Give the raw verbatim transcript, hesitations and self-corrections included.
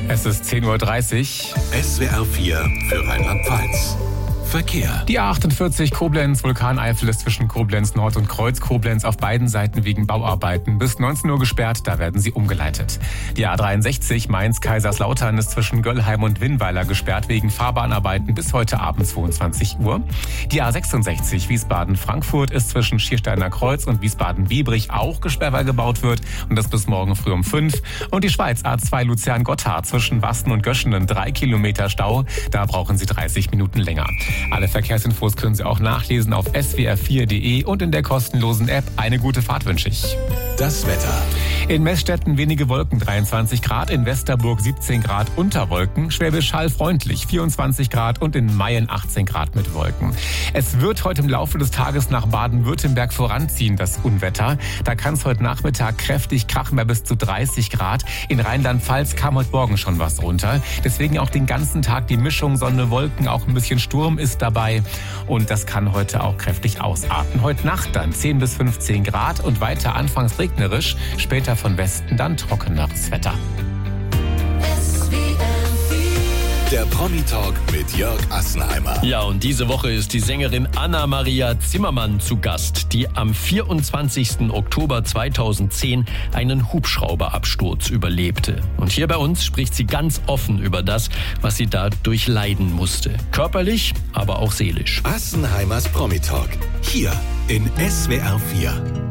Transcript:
Es ist zehn Uhr dreißig. S W R vier für Rheinland-Pfalz. Verkehr. Die A achtundvierzig Koblenz, Vulkaneifel ist zwischen Koblenz Nord und Kreuz Koblenz auf beiden Seiten wegen Bauarbeiten bis neunzehn Uhr gesperrt, da werden sie umgeleitet. Die A dreiundsechzig Mainz-Kaiserslautern ist zwischen Göllheim und Winnweiler gesperrt wegen Fahrbahnarbeiten bis heute Abend zweiundzwanzig Uhr. Die A sechsundsechzig Wiesbaden-Frankfurt ist zwischen Schiersteiner Kreuz und Wiesbaden-Biebrich auch gesperrt, weil gebaut wird, und das bis morgen früh um fünf. Und die Schweiz A zwei Luzern-Gotthard zwischen Wasten und Göschenen drei Kilometer Stau, da brauchen Sie dreißig Minuten länger. Alle Verkehrsinfos können Sie auch nachlesen auf s w r vier punkt d e und in der kostenlosen App. Eine gute Fahrt wünsche ich. Das Wetter. In Meßstetten wenige Wolken, dreiundzwanzig Grad, in Westerburg siebzehn Grad unter Wolken, Schwäbisch Hall freundlich, vierundzwanzig Grad und in Mayen achtzehn Grad mit Wolken. Es wird heute im Laufe des Tages nach Baden-Württemberg voranziehen, das Unwetter. Da kann es heute Nachmittag kräftig krachen bei bis zu dreißig Grad. In Rheinland-Pfalz kam heute Morgen schon was runter. Deswegen auch den ganzen Tag die Mischung Sonne, Wolken, auch ein bisschen Sturm ist dabei. Und das kann heute auch kräftig ausarten. Heute Nacht dann zehn bis fünfzehn Grad und weiter anfangs regnerisch, später von Westen dann trockeneres Wetter. Der Promi-Talk mit Jörg Assenheimer. Ja, und diese Woche ist die Sängerin Anna-Maria Zimmermann zu Gast, die am vierundzwanzigsten Oktober zweitausendzehn einen Hubschrauberabsturz überlebte. Und hier bei uns spricht sie ganz offen über das, was sie da durchleiden musste. Körperlich, aber auch seelisch. Assenheimers Promi-Talk. Hier in S W R vier.